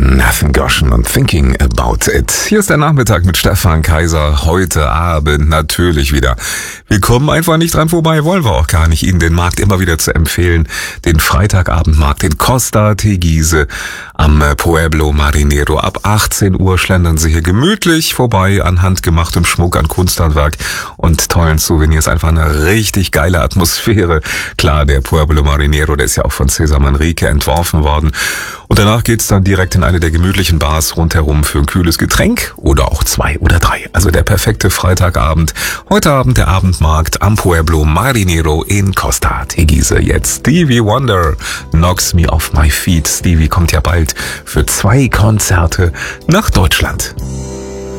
Nathan Goshen und Thinking About It. Hier ist der Nachmittag mit Stefan Kaiser. Heute Abend natürlich wieder. Wir kommen einfach nicht dran vorbei, wollen wir auch gar nicht, Ihnen den Markt immer wieder zu empfehlen. Den Freitagabendmarkt in Costa Teguise am Pueblo Marinero. Ab 18 Uhr schlendern Sie hier gemütlich vorbei an handgemachtem Schmuck, an Kunsthandwerk und tollen Souvenirs. Einfach eine richtig geile Atmosphäre. Klar, der Pueblo Marinero, der ist ja auch von Cesar Manrique entworfen worden. Und danach geht's dann direkt in eine der gemütlichen Bars rundherum für ein kühles Getränk oder auch 2 oder 3. Also der perfekte Freitagabend. Heute Abend der Abendmarkt am Pueblo Marinero in Costa Teguise. Jetzt Stevie Wonder, Knocks Me Off My Feet. Stevie kommt ja bald für 2 Konzerte nach Deutschland.